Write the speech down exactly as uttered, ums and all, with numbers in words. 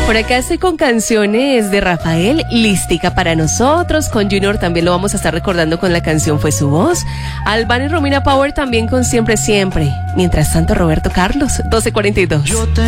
Por acá estoy con canciones de Rafael, Lística para nosotros. Con Junior también lo vamos a estar recordando con la canción Fue su voz. Albano y Romina Power también con Siempre Siempre. Mientras tanto, Roberto Carlos, doce cuarenta y dos. Yo te